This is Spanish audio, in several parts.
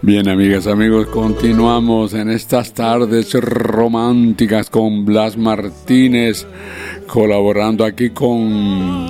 Bien, amigas, amigos, continuamos en estas tardes románticas con Blas Martínez, colaborando aquí con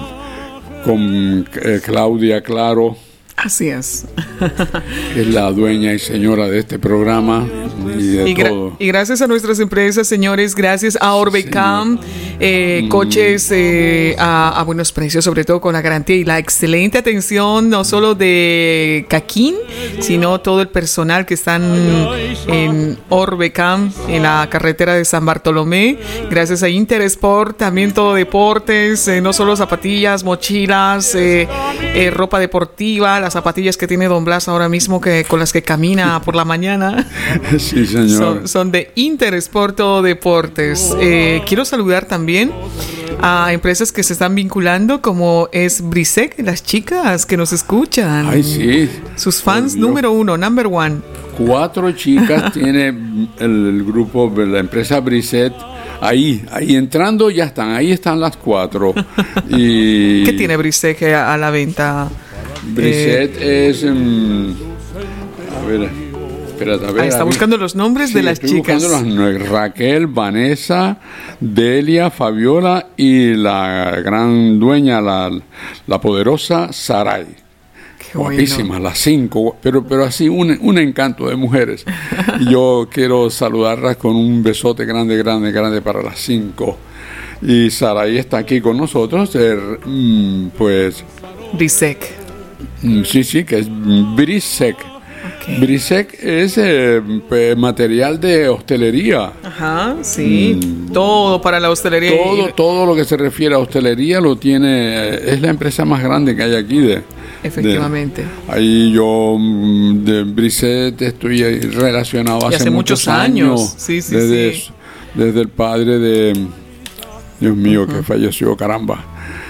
Claudia Claro. Así es. Que es la dueña y señora de este programa y de todo. Y gracias a nuestras empresas, señores, gracias a Orbecam, coches a buenos precios, sobre todo con la garantía y la excelente atención, no solo de Caquín, sino todo el personal que están en Orbecam, en la carretera de San Bartolomé. Gracias a Interesport, también todo deportes, no solo zapatillas, mochilas, ropa deportiva, las zapatillas que tiene Don Blas ahora mismo con las que camina por la mañana. Sí, señor. Son de Interesport Deportes. Quiero saludar también a empresas que se están vinculando, como es Brisec, las chicas que nos escuchan. Ay, sí. Sus fans number one. 4 chicas tiene el grupo, la empresa Brisec. Ahí entrando ya están, ahí están las 4. Y ¿qué tiene Brisec a la venta? Brisec es... a ver, espérate, a ver. Está buscando los nombres de las chicas. Raquel, Vanessa, Delia, Fabiola y la gran dueña, la poderosa Saray. Guapísimas, las 5, pero así un encanto de mujeres. Y yo quiero saludarlas con un besote grande para las 5. Y Saray está aquí con nosotros, pues... Brisec. Sí, que es Brisec. Okay. Brisec es material de hostelería. Ajá, sí. Todo para la hostelería. Todo lo que se refiere a hostelería lo tiene. Es la empresa más grande que hay aquí. Efectivamente. Ahí yo de Brisec estoy relacionado hace muchos años. Sí. Desde el padre de... Dios mío, que falleció, caramba.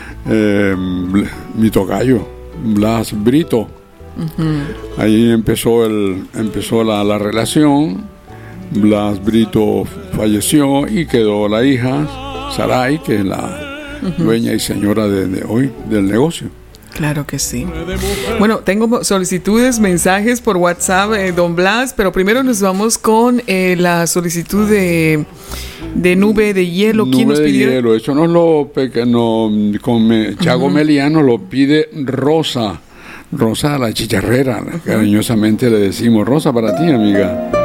Mi tocayo, Blas Brito. Ahí empezó la relación. Blas Brito falleció y quedó la hija Saray, que es la dueña y señora de hoy del negocio. Claro que sí. Bueno, tengo solicitudes, mensajes por WhatsApp, Don Blas, pero primero nos vamos con la solicitud de nube de hielo. ¿Quién nos pidió? Nube de hielo, eso con Chago Meliano lo pide Rosa la chicharrera, cariñosamente le decimos. Rosa, para ti, amiga.